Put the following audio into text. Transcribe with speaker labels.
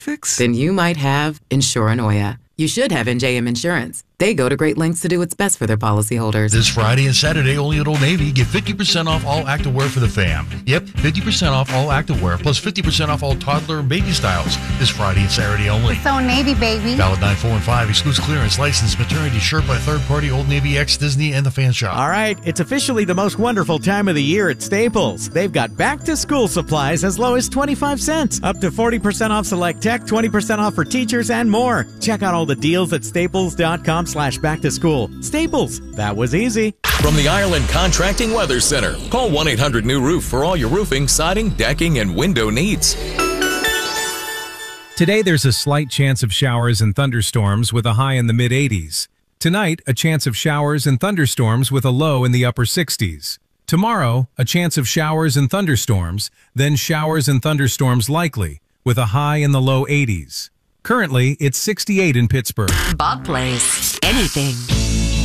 Speaker 1: fix?
Speaker 2: Then you might have Insuranoia. You should have NJM Insurance. They go to great lengths to do what's best for their policyholders.
Speaker 3: This Friday and Saturday only at Old Navy. Get 50% off all activewear for the fam. Yep, 50% off all activewear, plus 50% off all toddler and baby styles. This Friday and Saturday only.
Speaker 4: It's Old Navy, baby.
Speaker 3: Valid 9, 4, and 5. Excludes clearance. Licensed maternity shirt by third party Old Navy, X Disney, and the Fan Shop.
Speaker 5: All right, it's officially the most wonderful time of the year at Staples. They've got back-to-school supplies as low as 25 cents. Up to 40% off select tech, 20% off for teachers, and more. Check out all the deals at staples.com/back-to-school. Staples, that was easy.
Speaker 6: From the Ireland Contracting Weather Center, call 1-800-NEW-ROOF for all your roofing, siding, decking, and window needs.
Speaker 7: Today, there's a slight chance of showers and thunderstorms with a high in the mid-80s. Tonight, a chance of showers and thunderstorms with a low in the upper 60s. Tomorrow, a chance of showers and thunderstorms, then showers and thunderstorms likely, with a high in the low 80s. Currently, it's 68 in Pittsburgh.
Speaker 8: Bob Plays anything.